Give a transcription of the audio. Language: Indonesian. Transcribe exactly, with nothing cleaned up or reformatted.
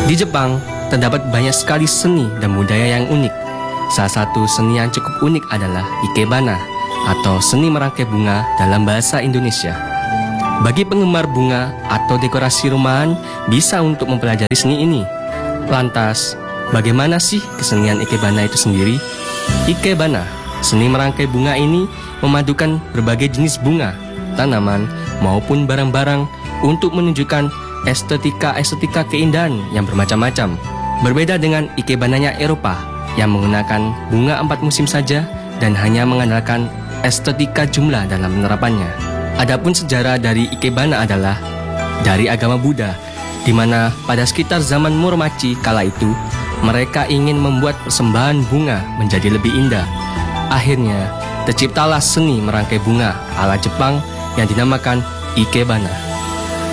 Di Jepang, terdapat banyak sekali seni dan budaya yang unik. Salah satu seni yang cukup unik adalah ikebana, atau seni merangkai bunga dalam bahasa Indonesia. Bagi penggemar bunga atau dekorasi rumahan, bisa untuk mempelajari seni ini. Lantas, bagaimana sih kesenian ikebana itu sendiri? Ikebana, seni merangkai bunga ini memadukan berbagai jenis bunga, tanaman, maupun barang-barang untuk menunjukkan estetika-estetika keindahan yang bermacam-macam. Berbeda dengan ikebananya Eropa yang menggunakan bunga empat musim saja dan hanya mengandalkan estetika jumlah dalam penerapannya. Adapun sejarah dari ikebana adalah dari agama Buddha, di mana pada sekitar zaman Muromachi kala itu, mereka ingin membuat persembahan bunga menjadi lebih indah. Akhirnya, terciptalah seni merangkai bunga ala Jepang yang dinamakan ikebana.